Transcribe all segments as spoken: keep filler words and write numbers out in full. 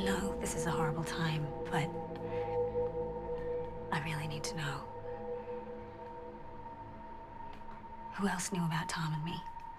I know this is a horrible time, but I really need to know. Who else knew about Tom and me?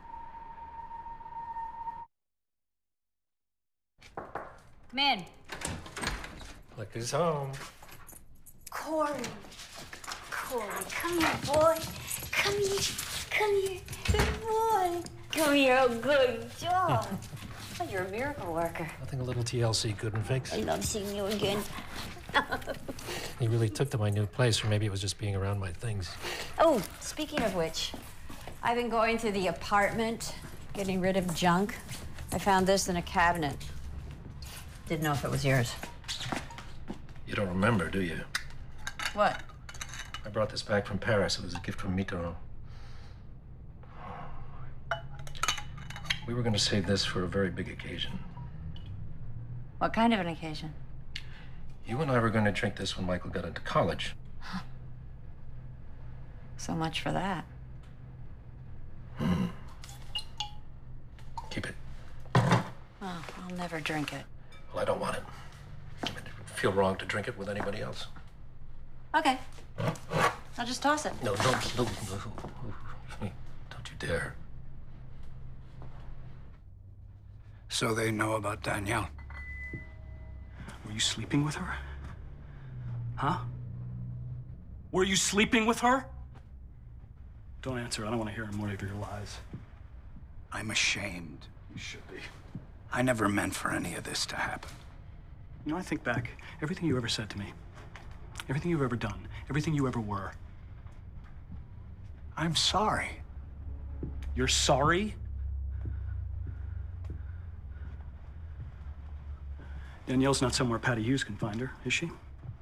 Come in. Look who's home. Corey. Corey, come here, boy. Come here. Come here. Good boy. Come here. Oh, good job. Oh, you're a miracle worker. Nothing a little T L C couldn't fix. I love seeing you again. He really took to my new place, or maybe it was just being around my things. Oh, speaking of which, I've been going through the apartment, getting rid of junk. I found this in a cabinet. Didn't know if it was yours. You don't remember, do you? What? I brought this back from Paris. It was a gift from Mitterrand. We were going to save this for a very big occasion. What kind of an occasion? You and I were going to drink this when Michael got into college. So much for that. Mm. Keep it. Oh, I'll never drink it. Well, I don't want it. It would feel wrong to drink it with anybody else. Okay. I'll just toss it. No, no, no, no. Don't you dare. So they know about Danielle. Were you sleeping with her? Huh? Were you sleeping with her? Don't answer. I don't want to hear more of your lies. I'm ashamed. You should be. I never meant for any of this to happen. You know, I think back, everything you ever said to me, everything you've ever done, everything you ever were. I'm sorry. You're sorry? Danielle's not somewhere Patty Hughes can find her, is she?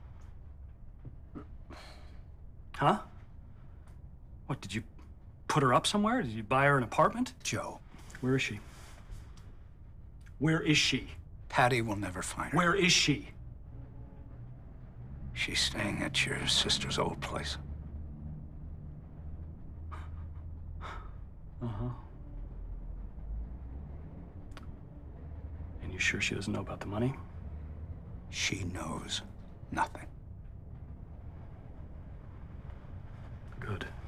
Huh? What, did you put her up somewhere? Did you buy her an apartment? Joe. Where is she? Where is she? Patty will never find her. Where is she? She's staying at your sister's old place. Uh-huh. And you sure she doesn't know about the money? She knows nothing. Good.